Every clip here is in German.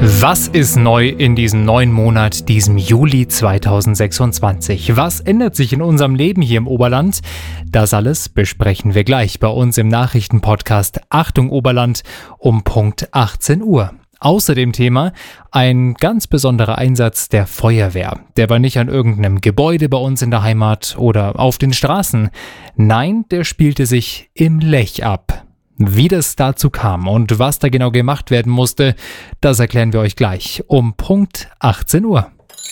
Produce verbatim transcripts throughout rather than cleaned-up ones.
Was ist neu in diesem neuen Monat, diesem Juli zweitausendsechsundzwanzig? Was ändert sich in unserem Leben hier im Oberland? Das alles besprechen wir gleich bei uns im Nachrichtenpodcast Achtung Oberland um Punkt achtzehn Uhr. Außerdem Thema ein ganz besonderer Einsatz der Feuerwehr. Der war nicht an irgendeinem Gebäude bei uns in der Heimat oder auf den Straßen. Nein, der spielte sich im Lech ab. Wie das dazu kam und was da genau gemacht werden musste, das erklären wir euch gleich um Punkt achtzehn Uhr.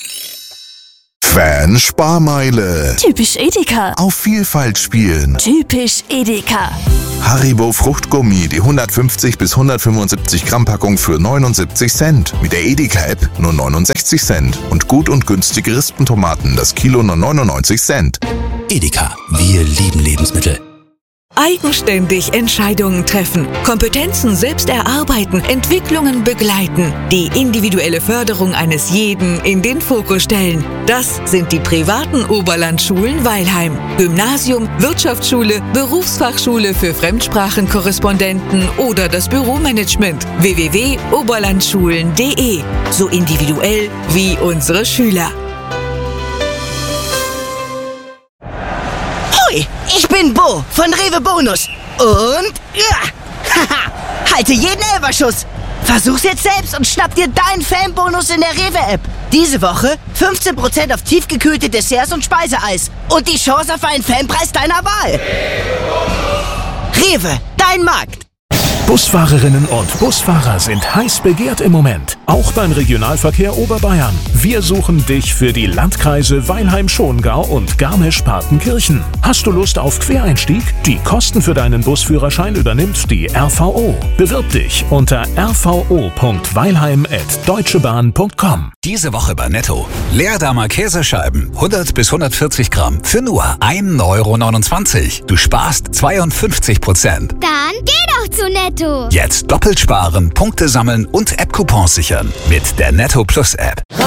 Fan-Sparmeile. Typisch Edeka. Auf Vielfalt spielen. Typisch Edeka. Haribo Fruchtgummi, die hundertfünfzig bis hundertfünfundsiebzig Gramm Packung für neunundsiebzig Cent. Mit der Edeka-App nur neunundsechzig Cent. Und gut und günstige Rispentomaten, das Kilo nur neunundneunzig Cent. Edeka, wir lieben Lebensmittel. Eigenständig Entscheidungen treffen, Kompetenzen selbst erarbeiten, Entwicklungen begleiten, die individuelle Förderung eines jeden in den Fokus stellen. Das sind die privaten Oberlandschulen Weilheim. Gymnasium, Wirtschaftsschule, Berufsfachschule für Fremdsprachenkorrespondenten oder das Büromanagement. w w w punkt oberlandschulen punkt d e. So individuell wie unsere Schüler. Ich bin Bo von Rewe Bonus und ja, haha, halte jeden Elferschuss. Versuch's jetzt selbst und schnapp dir deinen Fanbonus in der Rewe-App. Diese Woche fünfzehn Prozent auf tiefgekühlte Desserts und Speiseeis und die Chance auf einen Fanpreis deiner Wahl. Rewe, dein Markt. Busfahrerinnen und Busfahrer sind heiß begehrt im Moment, auch beim Regionalverkehr Oberbayern. Wir suchen dich für die Landkreise Weilheim-Schongau und Garmisch-Partenkirchen. Hast du Lust auf Quereinstieg? Die Kosten für deinen Busführerschein übernimmt die R V O. Bewirb dich unter r v o punkt weilheim at deutschebahn punkt com. Diese Woche bei Netto. Leerdamer Käsescheiben, hundert bis hundertvierzig Gramm, für nur ein Euro neunundzwanzig. Du sparst zweiundfünfzig Prozent. Dann geh doch zu Netto. Jetzt doppelt sparen, Punkte sammeln und App-Coupons sichern mit der Netto Plus App.